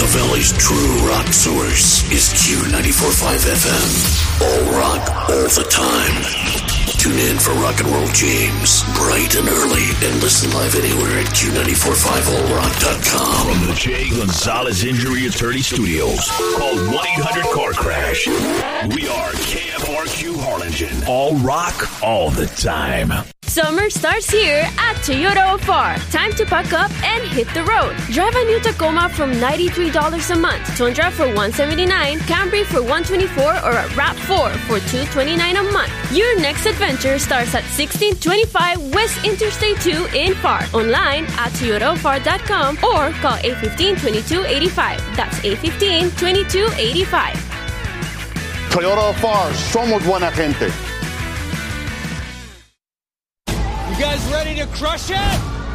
The Valley's true rock source is Q94.5 FM. All rock, all the time. Tune in for Rock and Roll James, bright and early, and listen live anywhere at Q945allrock.com. From the Jay Gonzalez Injury Attorney Studios, called 1-800-CAR-CRASH. We are KFRQ Harlingen. All rock, all the time. Summer starts here at Toyota of FAR. Time to pack up and hit the road. Drive a new Tacoma from $93 a month, Tundra for $179, Camry for $124, or a RAV4 for $229 a month. Your next adventure starts at 1625 West Interstate 2 in FAR. Online at toyotafar.com or call 815-2285. That's 815-2285. Toyota of FAR, somos buena gente. You guys ready to crush it?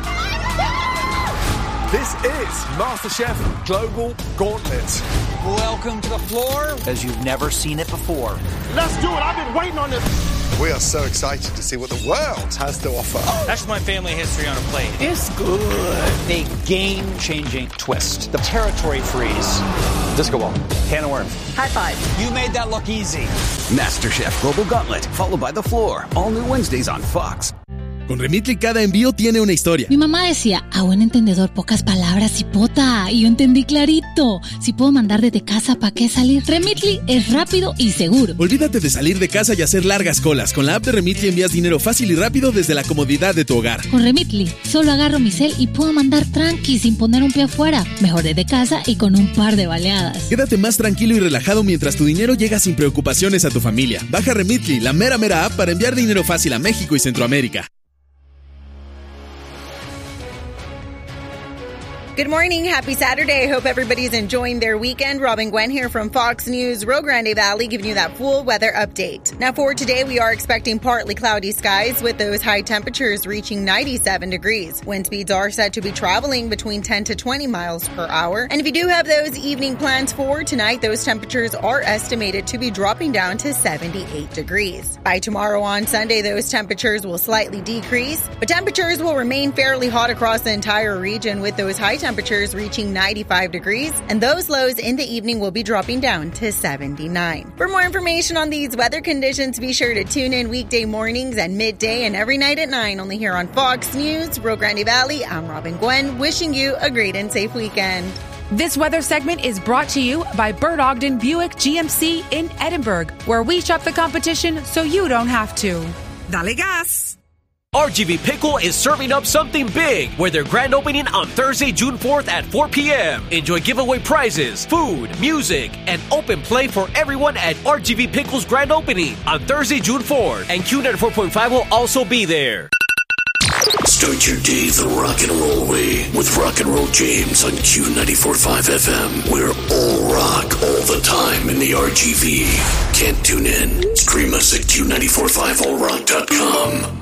This is MasterChef Global Gauntlet. Welcome to the floor as you've never seen it before. Let's do it. I've been waiting on this. We are so excited to see what the world has to offer. That's my family history on a plate. It's good. A game-changing twist. The territory freeze. Disco ball. Can of worms. High five. You made that look easy. MasterChef Global Gauntlet, followed by The Floor. All new Wednesdays on Fox. Con Remitly cada envío tiene una historia. Mi mamá decía, a buen entendedor, pocas palabras, hipota. Y yo entendí clarito. Si puedo mandar desde casa, ¿para qué salir? Remitly es rápido y seguro. Olvídate de salir de casa y hacer largas colas. Con la app de Remitly envías dinero fácil y rápido desde la comodidad de tu hogar. Con Remitly, solo agarro mi cel y puedo mandar tranqui sin poner un pie afuera. Mejor desde casa y con un par de baleadas. Quédate más tranquilo y relajado mientras tu dinero llega sin preocupaciones a tu familia. Baja Remitly, la mera app para enviar dinero fácil a México y Centroamérica. Good morning. Happy Saturday. I hope everybody's enjoying their weekend. Robin Gwen here from Fox News, Rio Grande Valley, giving you that full weather update. Now for today, we are expecting partly cloudy skies with those high temperatures reaching 97 degrees. Wind speeds are said to be traveling between 10 to 20 miles per hour. And if you do have those evening plans for tonight, those temperatures are estimated to be dropping down to 78 degrees. By tomorrow on Sunday, those temperatures will slightly decrease, but temperatures will remain fairly hot across the entire region with those high temperatures reaching 95 degrees, and those lows in the evening will be dropping down to 79. For more information on these weather conditions, be sure to tune in weekday mornings and midday and every night at 9, only here on Fox News, Rio Grande Valley. I'm Robin Gwen, wishing you a great and safe weekend. This weather segment is brought to you by Bert Ogden Buick GMC in Edinburgh, where we shop the competition so you don't have to. Dale gas! RGV Pickle is serving up something big with their grand opening on Thursday, June 4th at 4 p.m. Enjoy giveaway prizes, food, music, and open play for everyone at RGV Pickle's grand opening on Thursday, June 4th. And Q94.5 will also be there. Start your day the rock and roll way with Rock and Roll James on Q94.5 FM. We're all rock all the time in the RGV. Can't tune in? Stream us at Q945allrock.com.